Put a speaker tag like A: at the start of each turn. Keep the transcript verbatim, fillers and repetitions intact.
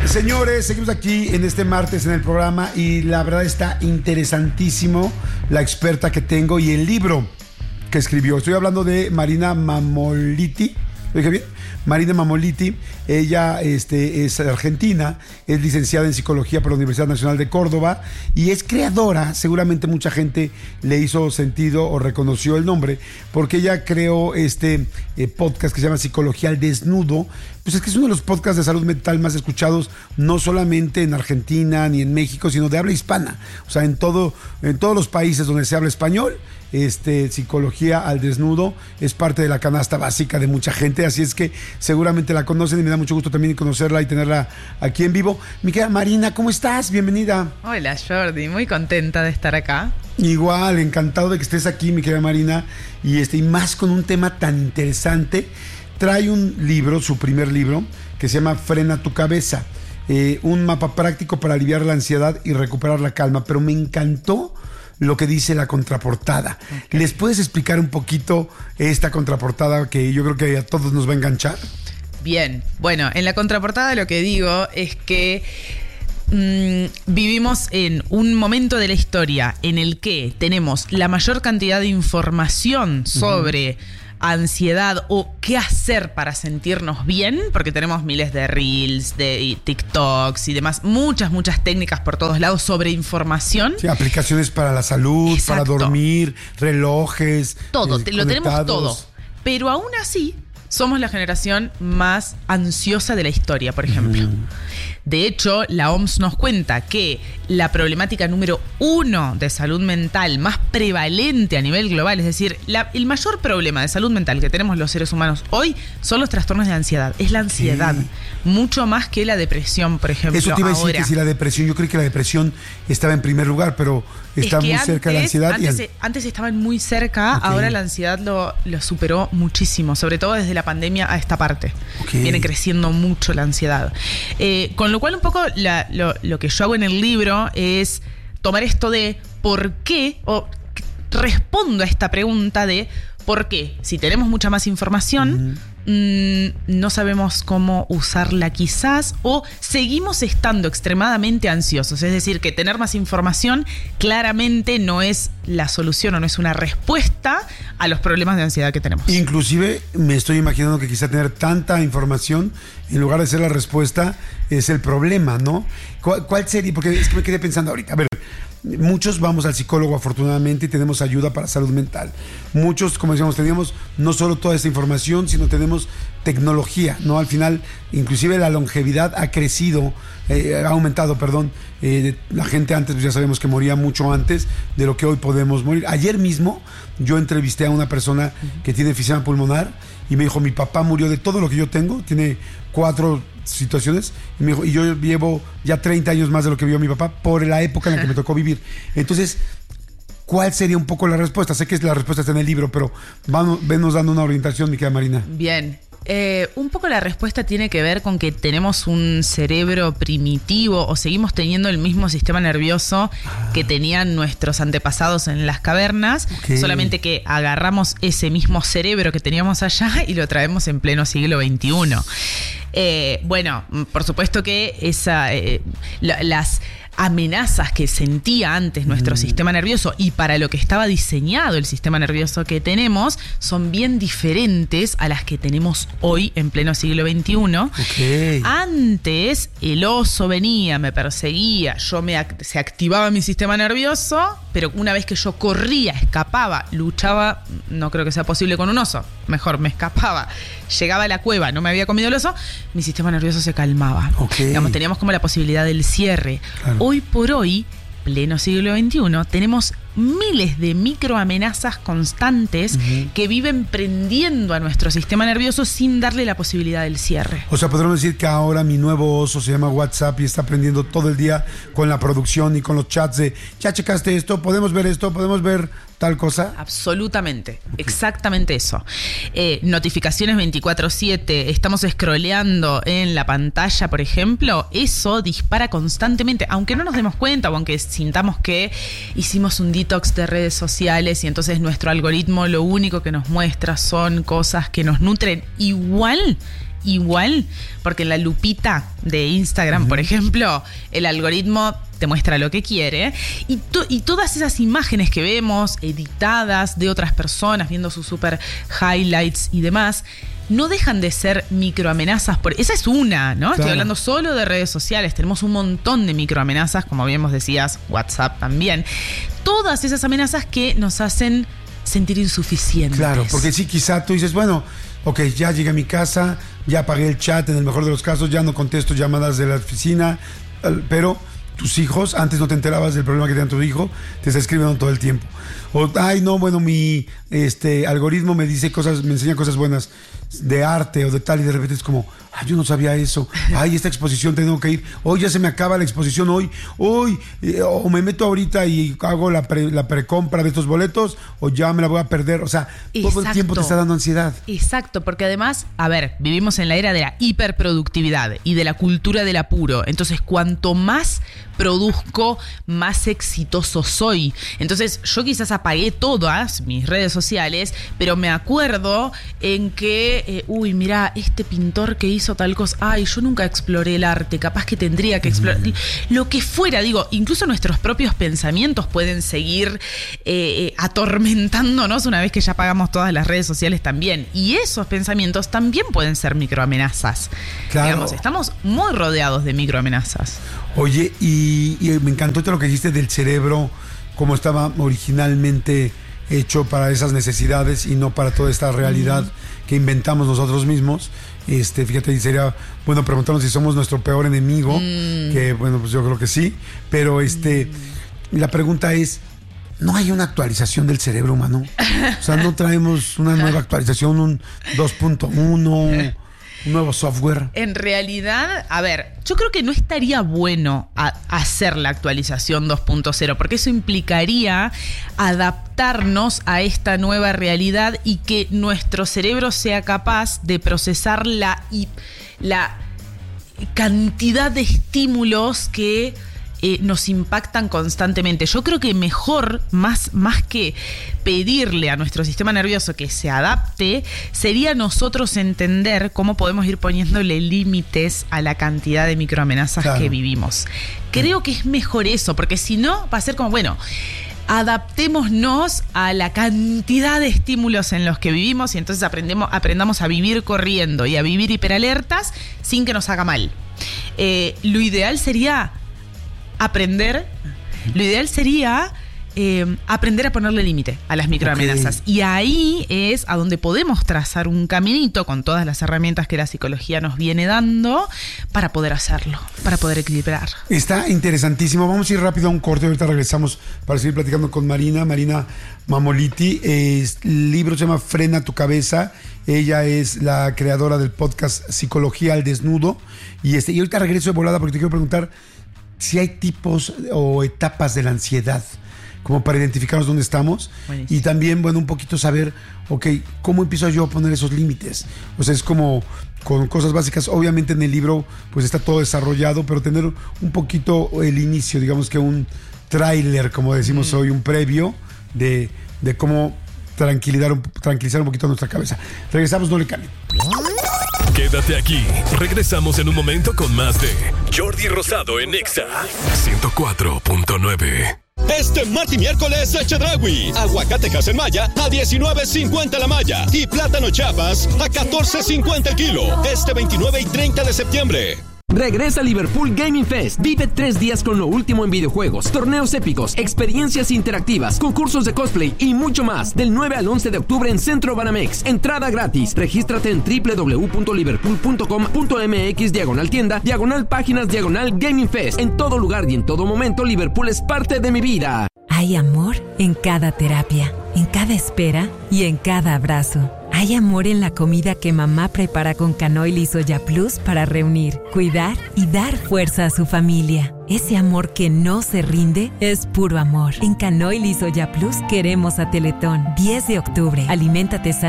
A: Señores, seguimos aquí en este martes en el programa y la verdad está interesantísimo la experta que tengo y el libro que escribió. Estoy hablando de Marina Mammoliti. ¿Lo dije bien? Marina Mammoliti, ella este, es argentina, es licenciada en psicología por la Universidad Nacional de Córdoba y es creadora. Seguramente mucha gente le hizo sentido o reconoció el nombre porque ella creó este eh, podcast que se llama Psicología al Desnudo. Pues es que es uno de los podcasts de salud mental más escuchados, no solamente en Argentina ni en México, sino de habla hispana. O sea, en todo, en todos los países donde se habla español, este, Psicología al Desnudo es parte de la canasta básica de mucha gente. Así es que seguramente la conocen y me da mucho gusto también conocerla y tenerla aquí en vivo. Mi querida Marina, ¿cómo estás? Bienvenida.
B: Hola, Jordi, muy contenta de estar acá.
A: Igual, encantado de que estés aquí, mi querida Marina, y, este, y más con un tema tan interesante. Trae un libro, su primer libro, que se llama Frena tu cabeza, eh, un mapa práctico para aliviar la ansiedad y recuperar la calma, pero me encantó lo que dice la contraportada. Okay. ¿Les puedes explicar un poquito esta contraportada que yo creo que a todos nos va a enganchar?
B: Bien, bueno, en la contraportada lo que digo es que mmm, vivimos en un momento de la historia en el que tenemos la mayor cantidad de información sobre... Uh-huh. ansiedad o qué hacer para sentirnos bien, porque tenemos miles de reels, de TikToks y demás, muchas, muchas técnicas por todos lados sobre información.
A: Sí, aplicaciones para la salud, Exacto. para dormir, relojes.
B: Todo,
A: eh,
B: lo tenemos todo. Pero aún así, somos la generación más ansiosa de la historia, por ejemplo. Mm. De hecho, la O M S nos cuenta que la problemática número uno de salud mental más prevalente a nivel global, es decir, la, el mayor problema de salud mental que tenemos los seres humanos hoy son los trastornos de ansiedad. Es la ansiedad, sí. mucho más que la depresión, por ejemplo.
A: Eso te iba a decir
B: ahora.
A: que si la depresión, yo creí que la depresión estaba en primer lugar, pero está es muy antes, cerca de la ansiedad.
B: Antes,
A: y
B: al... antes estaban muy cerca, okay. ahora la ansiedad lo, lo superó muchísimo, sobre todo desde la pandemia a esta parte. Okay. Viene creciendo mucho la ansiedad. Eh, con lo cual un poco la, lo, lo que yo hago en el libro es tomar esto de por qué, o respondo a esta pregunta de por qué, si tenemos mucha más información, uh-huh. mmm, no sabemos cómo usarla quizás, o seguimos estando extremadamente ansiosos. Es decir, que tener más información claramente no es la solución o no es una respuesta a los problemas de ansiedad que tenemos. Inclusive
A: me estoy imaginando que quizá tener tanta información en lugar de ser la respuesta es el problema, ¿no? ¿Cuál, cuál sería? Porque es que me quedé pensando ahorita. A ver, muchos vamos al psicólogo afortunadamente y tenemos ayuda para salud mental. Muchos, como decíamos, teníamos no solo toda esta información, sino tenemos tecnología, ¿no? Al final, inclusive la longevidad ha crecido, eh, ha aumentado, perdón. Eh, la gente antes, pues ya sabemos que moría mucho antes de lo que hoy podemos morir. Ayer mismo yo entrevisté a una persona que tiene enfisema pulmonar y me dijo, mi papá murió de todo lo que yo tengo, tiene cuatro situaciones, y me dijo, y yo llevo ya treinta años más de lo que vio mi papá por la época en la que me tocó vivir. Entonces, ¿cuál sería un poco la respuesta? Sé que la respuesta está en el libro, pero vamos, venos dando una orientación, mi querida Marina.
B: Bien. Eh, un poco la respuesta tiene que ver con que tenemos un cerebro primitivo o seguimos teniendo el mismo sistema nervioso ah. que tenían nuestros antepasados en las cavernas, okay. solamente que agarramos ese mismo cerebro que teníamos allá y lo traemos en pleno siglo veintiuno. Eh, bueno, por supuesto que esa, eh, la, las amenazas que sentía antes nuestro mm. sistema nervioso y para lo que estaba diseñado el sistema nervioso que tenemos son bien diferentes a las que tenemos hoy en pleno siglo veintiuno. Okay. Antes el oso venía, me perseguía, yo me se activaba mi sistema nervioso, pero una vez que yo corría, escapaba, luchaba, no creo que sea posible con un oso, mejor me escapaba, llegaba a la cueva, no me había comido el oso, mi sistema nervioso se calmaba. Okay. Digamos, teníamos como la posibilidad del cierre. Claro. Hoy por hoy, pleno siglo veintiuno, tenemos miles de microamenazas constantes uh-huh. que viven prendiendo a nuestro sistema nervioso sin darle la posibilidad del cierre.
A: O sea, podríamos decir que ahora mi nuevo oso se llama WhatsApp y está aprendiendo todo el día con la producción y con los chats de ya checaste esto, podemos ver esto, podemos ver tal cosa.
B: Absolutamente, okay. exactamente eso. Eh, notificaciones veinticuatro siete, estamos scrolleando en la pantalla, por ejemplo, eso dispara constantemente, aunque no nos demos cuenta o aunque sintamos que hicimos un detox de redes sociales y entonces nuestro algoritmo lo único que nos muestra son cosas que nos nutren. Igual igual, porque en la lupita de Instagram, uh-huh. por ejemplo, el algoritmo te muestra lo que quiere, y, to- y todas esas imágenes que vemos editadas de otras personas, viendo sus super highlights y demás, no dejan de ser microamenazas. Por... Esa es una, ¿no? Claro. Estoy hablando solo de redes sociales. Tenemos un montón de microamenazas, como bien vos decías, WhatsApp también. Todas esas amenazas que nos hacen sentir insuficientes.
A: Claro, porque sí, quizá tú dices, bueno, ok, ya llegué a mi casa, ya apagué el chat, en el mejor de los casos, ya no contesto llamadas de la oficina, pero tus hijos, antes no te enterabas del problema que tenía tu hijo, te está escribiendo todo el tiempo. O, ay, no, bueno, mi este algoritmo me dice cosas, me enseña cosas buenas de arte o de tal, y de repente es como, ay, yo no sabía eso, ay, esta exposición tengo que ir, hoy ya se me acaba la exposición, hoy, hoy, eh, o me meto ahorita y hago la, pre, la precompra de estos boletos, o ya me la voy a perder, o sea, Exacto. todo el tiempo te está dando ansiedad.
B: Exacto, porque además, a ver, vivimos en la era de la hiperproductividad y de la cultura del apuro, entonces cuanto más produzco, más exitoso soy. Entonces yo quizás apagué todas mis redes sociales, pero me acuerdo en que, eh, uy, mira, este pintor que hizo tal cosa, ay, yo nunca exploré el arte, capaz que tendría que explorar. Mm. Lo que fuera, digo, incluso nuestros propios pensamientos pueden seguir eh, atormentándonos una vez que ya apagamos todas las redes sociales también. Y esos pensamientos también pueden ser microamenazas. Claro. Digamos, estamos muy rodeados de microamenazas.
A: Oye, y, y me encantó lo que dijiste del cerebro, como estaba originalmente hecho para esas necesidades y no para toda esta realidad mm. que inventamos nosotros mismos. Este, fíjate, sería bueno preguntarnos si somos nuestro peor enemigo, mm. que bueno, pues yo creo que sí, pero este, mm. la pregunta es, ¿no hay una actualización del cerebro humano? O sea, ¿no traemos una nueva actualización, un dos punto uno, un nuevo software?
B: En realidad, a ver, yo creo que no estaría bueno a, hacer la actualización dos punto cero, porque eso implicaría adaptarnos a esta nueva realidad y que nuestro cerebro sea capaz de procesar la, la cantidad de estímulos que Eh, nos impactan constantemente. Yo creo que mejor, más, más que pedirle a nuestro sistema nervioso que se adapte, sería nosotros entender cómo podemos ir poniéndole límites a la cantidad de microamenazas claro. que vivimos. Creo que es mejor eso, porque si no, va a ser como, bueno, adaptémonos a la cantidad de estímulos en los que vivimos y entonces aprendemos, aprendamos a vivir corriendo y a vivir hiperalertas sin que nos haga mal. Eh, lo ideal sería aprender, lo ideal sería eh, aprender a ponerle límite a las microamenazas. Okay. Y ahí es a donde podemos trazar un caminito con todas las herramientas que la psicología nos viene dando para poder hacerlo, para poder equilibrar.
A: Está interesantísimo. Vamos a ir rápido a un corte. Ahorita regresamos para seguir platicando con Marina, Marina Mammoliti. Eh, el libro se llama Frena tu cabeza. Ella es la creadora del podcast Psicología al Desnudo. Y, este, y ahorita regreso de volada porque te quiero preguntar si hay tipos o etapas de la ansiedad, como para identificarnos dónde estamos. Buenísimo. Y también, bueno, un poquito saber, ok, ¿cómo empiezo yo a poner esos límites? O sea, es como con cosas básicas. Obviamente en el libro pues está todo desarrollado, pero tener un poquito el inicio, digamos que un tráiler, como decimos mm. hoy, un previo de, de cómo tranquilizar un, tranquilizar un poquito nuestra cabeza. Regresamos, no le cambien.
C: Quédate aquí. Regresamos en un momento con más de Jordi Rosado en Exa ciento cuatro punto nueve.
D: Este martes y miércoles a Chedraui. Aguacate Maya a diecinueve cincuenta la malla y plátano Chiapas a catorce cincuenta el kilo. Este veintinueve y treinta de septiembre.
E: Regresa Liverpool Gaming Fest. Vive tres días con lo último en videojuegos, torneos épicos, experiencias interactivas, concursos de cosplay y mucho más. Del nueve al once de octubre en Centro Banamex. Entrada gratis. Regístrate en doble u doble u doble u punto liverpool punto com punto m x diagonal tienda, diagonal páginas, diagonal Gaming Fest. En todo lugar y en todo momento, Liverpool es parte de mi vida.
F: Hay amor en cada terapia, en cada espera y en cada abrazo. Hay amor en la comida que mamá prepara con Canoil y Soya Plus para reunir, cuidar y dar fuerza a su familia. Ese amor que no se rinde es puro amor. En Canoil y Soya Plus queremos a Teletón. diez de octubre. Aliméntate sano.